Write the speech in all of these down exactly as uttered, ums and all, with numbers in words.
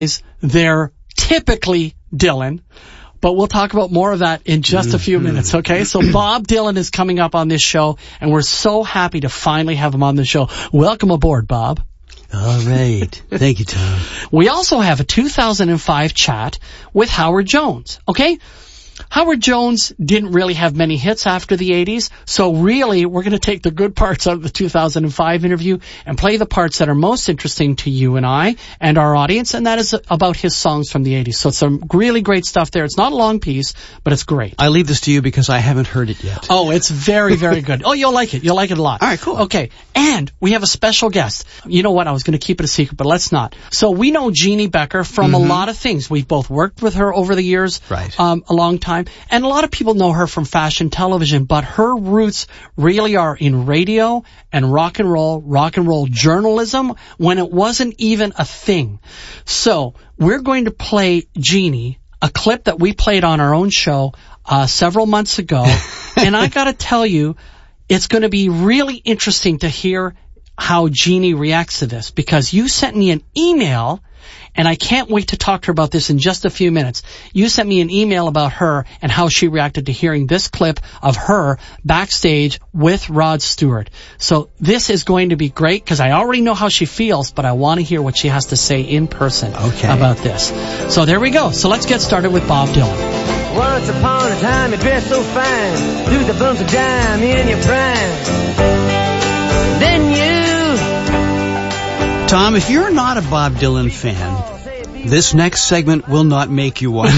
They're typically Dylan, but we'll talk about more of that in just a few minutes, okay? So Bob Dylan is coming up on this show, and we're so happy to finally have him on the show. Welcome aboard, Bob. All right. Thank you, Tom. We also have a two thousand five chat with Howard Jones, okay? Howard Jones didn't really have many hits after the eighties, so really we're going to take the good parts out of the two thousand five interview and play the parts that are most interesting to you and I and our audience, and that is about his songs from the eighties. So it's some really great stuff there. It's not a long piece, but it's great. I leave this to you because I haven't heard it yet. Oh, it's very, very good. Oh, you'll like it. You'll like it a lot. All right, cool. Okay, and we have a special guest. You know what? I was going to keep it a secret, but let's not. So we know Jeannie Becker from mm-hmm. a lot of things. We've both worked with her over the years, right. um, a long time, and a lot of people know her from fashion television, but her roots really are in radio and rock and roll, rock and roll journalism when it wasn't even a thing. So we're going to play Jeannie, a clip that we played on our own show uh, several months ago, and I got to tell you, it's going to be really interesting to hear how Jeannie reacts to this, because you sent me an email, and I can't wait to talk to her about this in just a few minutes. You sent me an email about her and how she reacted to hearing this clip of her backstage with Rod Stewart. So this is going to be great because I already know how she feels, but I want to hear what she has to say in person okay. about this. So there we go. So let's get started with Bob Dylan. Once upon a time you dressed so fine, threw the bumps of dime in your prime. Then you... Tom, if you're not a Bob Dylan fan, this next segment will not make you one.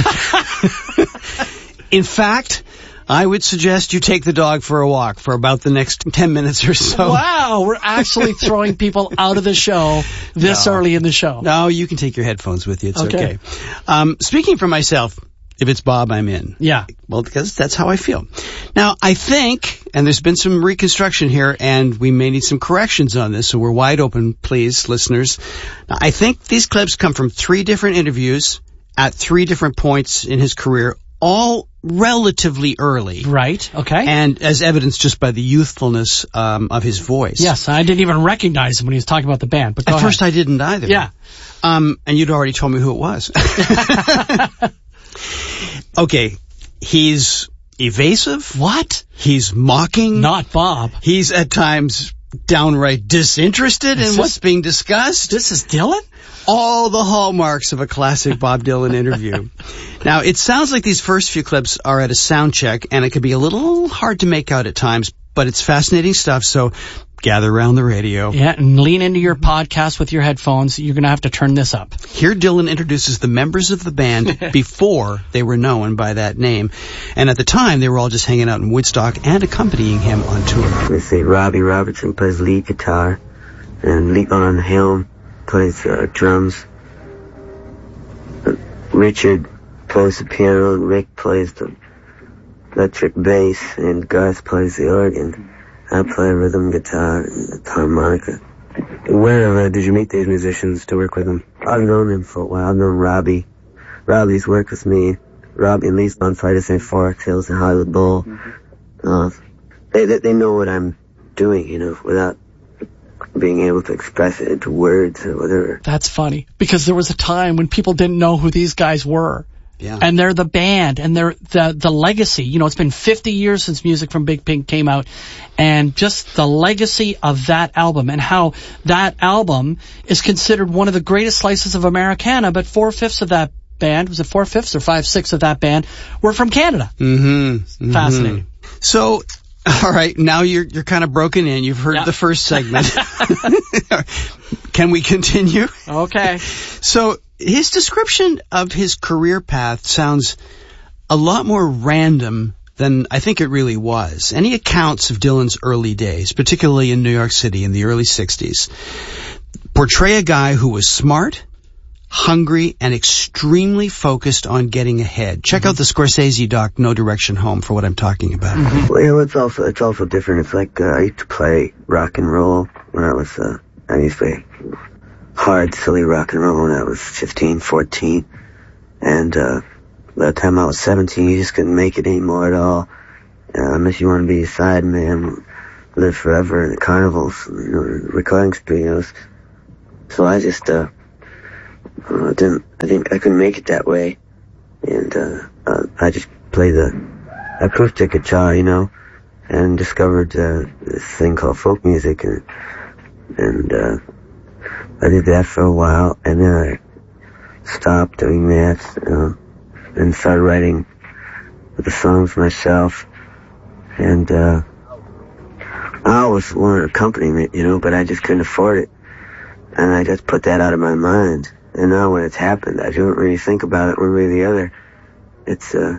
In fact, I would suggest you take the dog for a walk for about the next ten minutes or so. Wow, we're actually throwing people out of the show this no. early in the show. No, you can take your headphones with you. It's okay. okay. Um, speaking for myself, if it's Bob, I'm in. Yeah. Well, because that's how I feel. Now, I think, and there's been some reconstruction here, and we may need some corrections on this, so we're wide open, please, listeners. Now, I think these clips come from three different interviews at three different points in his career, all relatively early. Right, okay. And as evidenced just by the youthfulness um, of his voice. Yes, I didn't even recognize him when he was talking about the band, but go At ahead. first I didn't either. Yeah. Um, and you'd already told me who it was. Okay, he's evasive. What? He's mocking. Not Bob. He's at times downright disinterested Is in this, what's being discussed. This is Dylan? All the hallmarks of a classic Bob Dylan interview. Now, it sounds like these first few clips are at a sound check, and it can be a little hard to make out at times, but it's fascinating stuff, so gather around the radio. Yeah, and lean into your podcast with your headphones. You're going to have to turn this up. Here Dylan introduces the members of the band before they were known by that name. And at the time, they were all just hanging out in Woodstock and accompanying him on tour. Let's say Robbie Robertson plays lead guitar, and Leon Helm plays uh, drums. Uh, Richard plays the piano, and Rick plays the electric bass, and Garth plays the organ. I play rhythm guitar and harmonica. Where uh, did you meet these musicians to work with them? I've known them for a while. I've known Robbie. Robbie's worked with me. Robbie and Lisa on Friday Saint Fork Hills and Hollywood Bowl. Uh, they, they they know what I'm doing, you know, without being able to express it into words or whatever. That's funny, because there was a time when people didn't know who these guys were. Yeah. And they're the band, and they're the the legacy. You know, it's been fifty years since Music from Big Pink came out, and just the legacy of that album, and how that album is considered one of the greatest slices of Americana, but four-fifths of that band, was it four-fifths or five-sixths of that band, were from Canada. Mm-hmm. mm-hmm. Fascinating. So, all right, now you're you're kind of broken in. You've heard yeah. the first segment. Can we continue? Okay. So, his description of his career path sounds a lot more random than I think it really was. Any accounts of Dylan's early days, particularly in New York City in the early sixties, portray a guy who was smart, hungry, and extremely focused on getting ahead. Check mm-hmm. out the Scorsese doc, No Direction Home, for what I'm talking about. Mm-hmm. Well, you know, it's also, it's also different. It's like, uh, I used to play rock and roll when I was, uh, I used to play hard, silly rock and roll when I was fifteen, fourteen. And, uh, by the time I was seventeen, you just couldn't make it anymore at all. Uh, unless you want to be a side man, live forever in the carnivals, you know, recording studios. So I just, uh, uh, didn't, I think I couldn't make it that way. And, uh, uh I just played the acoustic guitar, you know, and discovered, uh, this thing called folk music, and, and, uh, I did that for a while, and then I stopped doing that, uh, and started writing the songs myself, and, uh, I always wanted accompaniment, you know, but I just couldn't afford it, and I just put that out of my mind, and now when it's happened, I don't really think about it one way or the other. It's, uh,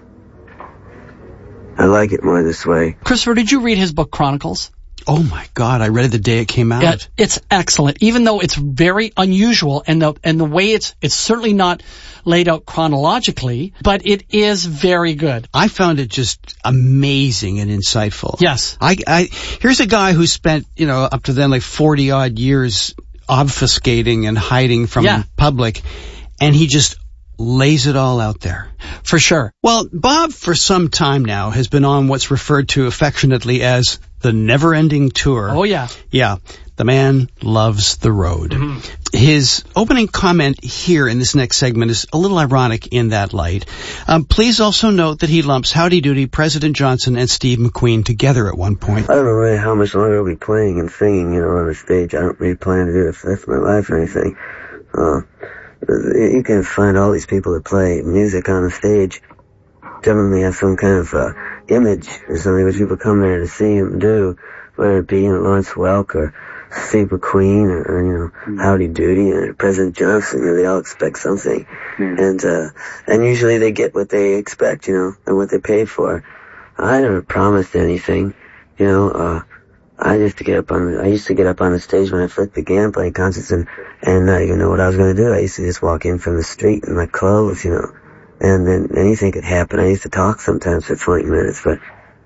I like it more this way. Christopher, did you read his book, Chronicles? Oh my God, I read it the day it came out. Yeah, it's excellent, even though it's very unusual, and the and the way it's it's certainly not laid out chronologically, but it is very good. I found it just amazing and insightful. Yes. I, I here's a guy who spent, you know, up to then like forty odd years obfuscating and hiding from Yeah. the public, and he just lays it all out there. For sure. Well, Bob, for some time now, has been on what's referred to affectionately as the never-ending tour. Oh, yeah. Yeah. The man loves the road. Mm-hmm. His opening comment here in this next segment is a little ironic in that light. Um, please also note that he lumps Howdy Doody, President Johnson, and Steve McQueen together at one point. I don't know really how much longer I'll be playing and singing, you know, on the stage. I don't really plan to do it for the rest of my life or anything. Uh, you can find all these people that play music on the stage generally have some kind of uh, image or something which people come there to see them do, whether it be, you know, Lawrence Welk or Steve McQueen or, or, you know, Howdy Doody or President Johnson. You know, they all expect something. Mm. And, uh, and usually they get what they expect, you know, and what they pay for. I never promised anything, you know, uh, I used to get up on the, I used to get up on the stage when I first began playing concerts and, and not even know what I was going to do. I used to just walk in from the street in my clothes, you know, and then anything could happen. I used to talk sometimes for twenty minutes, but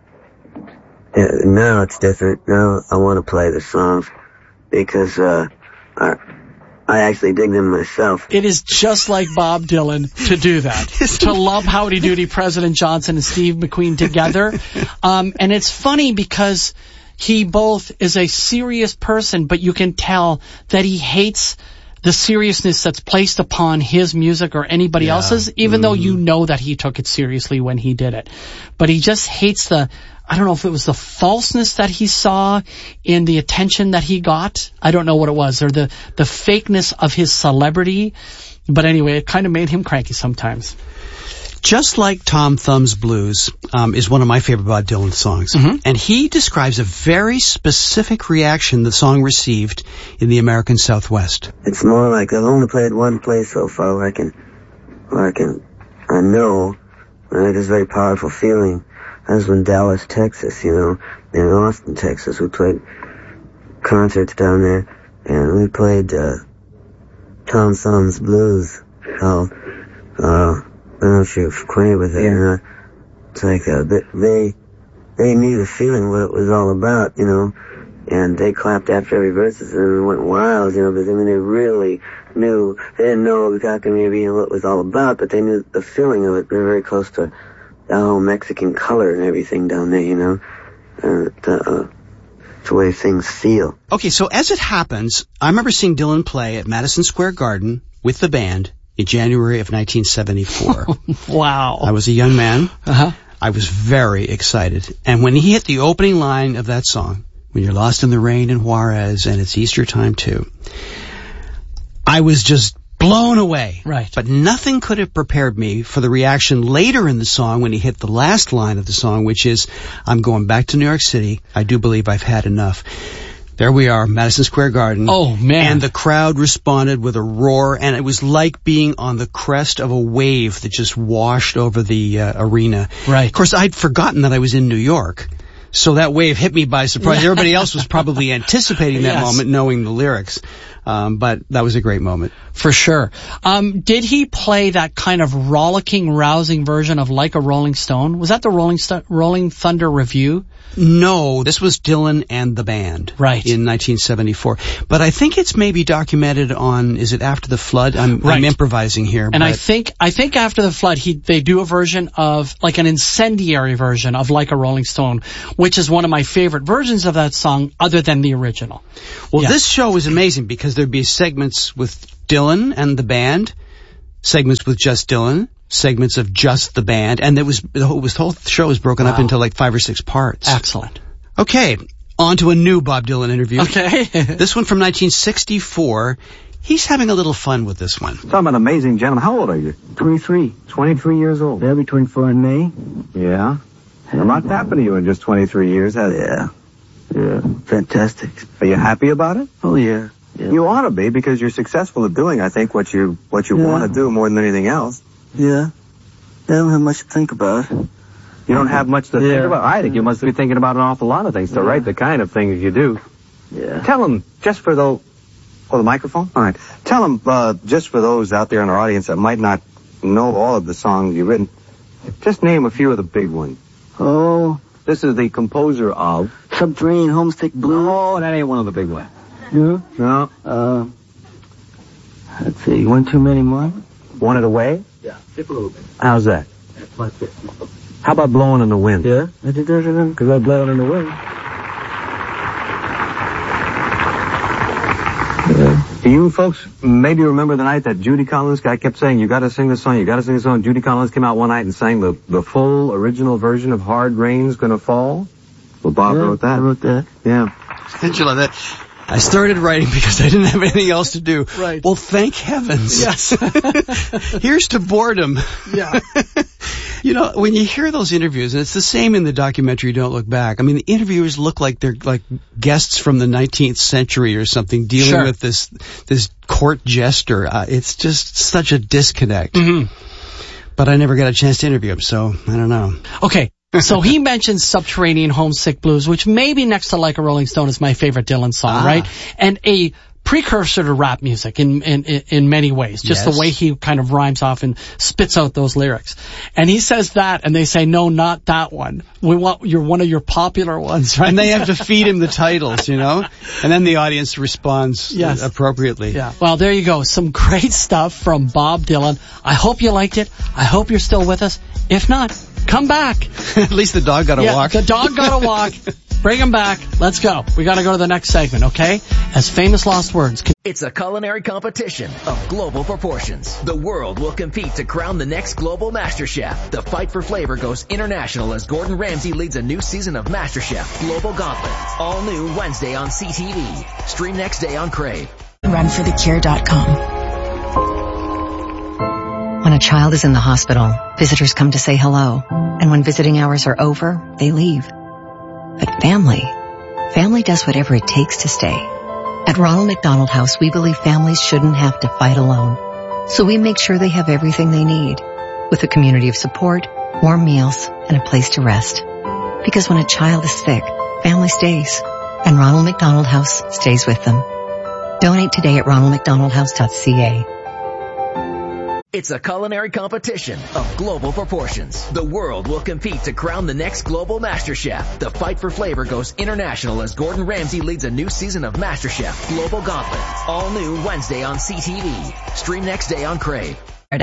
uh, now it's different. Now I want to play the songs because, uh, I, I actually dig them myself. It is just like Bob Dylan to do that, to love Howdy Doody, President Johnson, and Steve McQueen together. Um, and it's funny because he both is a serious person, but you can tell that he hates the seriousness that's placed upon his music or anybody yeah. else's, even mm. though you know that he took it seriously when he did it. But he just hates the, I don't know if it was the falseness that he saw in the attention that he got. I don't know what it was, or the, the fakeness of his celebrity. But anyway, it kind of made him cranky sometimes. Just Like Tom Thumb's Blues um, is one of my favorite Bob Dylan songs. Mm-hmm. And he describes a very specific reaction the song received in the American Southwest. It's more like I've only played one place so far where I can, where I can, I know, and I get this very powerful feeling. I was in Dallas, Texas, you know, in Austin, Texas. We played concerts down there, and we played uh, Tom Thumb's Blues. Oh, uh, I don't know if you're acquainted with it. Yeah. You know? It's like uh, they they knew the feeling, what it was all about, you know, and they clapped after every verse and went wild, you know. But I mean, they really knew. They didn't know exactly maybe what it was all about, but they knew the feeling of it. They were very close to the whole Mexican color and everything down there, you know. Uh, the, uh, it's the way things feel. Okay, so as it happens, I remember seeing Dylan play at Madison Square Garden with the band in January of nineteen seventy-four. Wow. I was a young man. Uh-huh. I was very excited. And when he hit the opening line of that song, when you're lost in the rain in Juarez and it's Easter time too, I was just blown away. Right. But nothing could have prepared me for the reaction later in the song when he hit the last line of the song, which is, I'm going back to New York City. I do believe I've had enough. There we are, Madison Square Garden. Oh, man. And the crowd responded with a roar, and it was like being on the crest of a wave that just washed over the uh, arena. Right. Of course, I'd forgotten that I was in New York, so that wave hit me by surprise. Everybody else was probably anticipating that yes. moment, knowing the lyrics. Um, but that was a great moment. For sure. Um, did he play that kind of rollicking, rousing version of Like a Rolling Stone? Was that the Rolling St- Rolling Thunder Review? No, this was Dylan and the band. Right. In nineteen seventy-four. But I think it's maybe documented on, is it After the Flood? I'm, right. I'm improvising here. And but I think, I think After the Flood, he, they do a version of, like an incendiary version of Like a Rolling Stone, which is one of my favorite versions of that song other than the original. Well, yeah. This show is amazing because there'd be segments with Dylan and the band, segments with just Dylan, segments of just the band, and there was the whole, the whole show was broken Wow. up into like five or six parts. Excellent. Okay, on to a new Bob Dylan interview. Okay. This one from nineteen sixty-four. He's having a little fun with this one. Talking about amazing gentleman. How old are you? twenty-three. twenty-three years old. They'll be twenty-four in May. Yeah. A lot's happened to you in just twenty-three years, hasn't it? Yeah. Yeah. Fantastic. Are you happy about it? Oh, yeah. yeah. You ought to be, because you're successful at doing, I think, what you what you Yeah. want to do more than anything else. Yeah. I don't have much to think about. You don't have much to Yeah. think about. I think you must be thinking about an awful lot of things to Yeah. write the kind of things you do. Yeah. Tell them, just for those... Oh, the microphone? All right. Tell them, uh, just for those out there in our audience that might not know all of the songs you've written, just name a few of the big ones. Oh, This is the composer of... Subterranean Homesick Blue. Oh, that ain't one of the big ones. Yeah. No. Uh, let's see. One too many more? Want It Away? Yeah. Skip a little bit. How's that? That's my fifth. How about Blowing in the Wind? Yeah. Because I blew it in the wind. Yeah. Do you folks maybe remember the night that Judy Collins guy kept saying, you gotta sing this song, you gotta sing this song? Judy Collins came out one night and sang the, the full original version of Hard Rain's Gonna Fall? Well, Bob Yeah, wrote that. I wrote that. Yeah. Didn't you love that? I started writing because I didn't have anything else to do. Right. Well, thank heavens. Yes. Here's to boredom. Yeah. You know, when you hear those interviews, and it's the same in the documentary Don't Look Back, I mean, the interviewers look like they're like guests from the nineteenth century or something dealing Sure. with this this court jester. Uh, it's just such a disconnect. Mhm. But I never got a chance to interview him, so I don't know. Okay. So he mentions Subterranean Homesick Blues, which maybe next to Like a Rolling Stone is my favorite Dylan song, Ah. right? And a precursor to rap music in in in many ways, just Yes. the way he kind of rhymes off and spits out those lyrics. And he says that, and they say, no, not that one. We want you're one of your popular ones, right? And they have to feed him the titles, you know? And then the audience responds Yes. uh, appropriately. Yeah. Well, there you go. Some great stuff from Bob Dylan. I hope you liked it. I hope you're still with us. If not, come back. At least the dog got a yeah, walk. The dog got a walk. Bring him back. Let's go. We got to go to the next segment, okay? As Famous Lost Words. It's a culinary competition of global proportions. The world will compete to crown the next global master chef. The fight for flavor goes international as Gordon Ramsay leads a new season of MasterChef Global Gauntlet. All new Wednesday on C T V. Stream next day on Crave. run for the cure dot com. When a child is in the hospital, visitors come to say hello. And when visiting hours are over, they leave. But family, family does whatever it takes to stay. At Ronald McDonald House, we believe families shouldn't have to fight alone. So we make sure they have everything they need, with a community of support, warm meals, and a place to rest. Because when a child is sick, family stays. And Ronald McDonald House stays with them. Donate today at ronald mcdonald house dot c a. It's a culinary competition of global proportions. The world will compete to crown the next global master chef. The fight for flavor goes international as Gordon Ramsay leads a new season of MasterChef Global Gauntlet. All new Wednesday on C T V. Stream next day on Crave.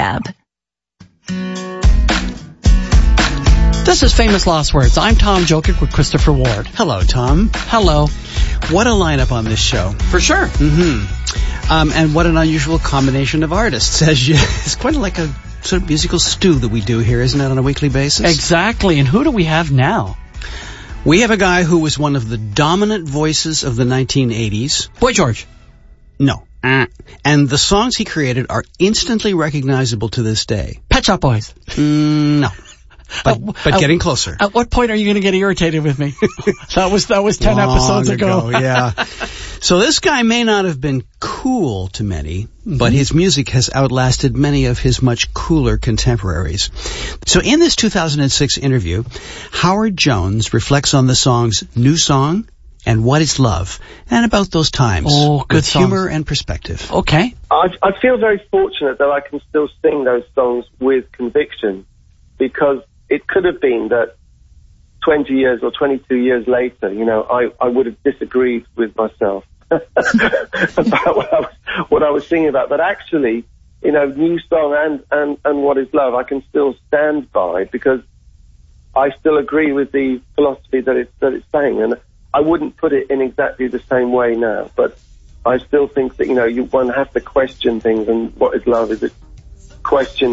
This is Famous Lost Words. I'm Tom Jokic with Christopher Ward. Hello, Tom. Hello. What a lineup on this show. For sure. Mm-hmm. Um, and what an unusual combination of artists. As you, it's quite like a sort of musical stew that we do here, isn't it, on a weekly basis? Exactly. And who do we have now? We have a guy who was one of the dominant voices of the nineteen eighties. Boy George. No. Uh, and the songs he created are instantly recognizable to this day. Pet Shop Boys. Mm, no. But, Uh, but uh, getting closer. At what point are you going to get irritated with me? that was that was ten Long episodes ago. yeah. So this guy may not have been cool to many, but his music has outlasted many of his much cooler contemporaries. So in this two thousand six interview, Howard Jones reflects on the songs New Song and What Is Love, and about those times. Oh, good with songs. humor and perspective. Okay. I, I feel very fortunate that I can still sing those songs with conviction, because it could have been that twenty years or twenty-two years later, you know, I, I would have disagreed with myself about what I, was, what I was singing about. But actually, you know, New Song and, and, and What Is Love, I can still stand by, because I still agree with the philosophy that it's, that it's saying. And I wouldn't put it in exactly the same way now, but I still think that, you know, you one has to question things, and what is love? Is it question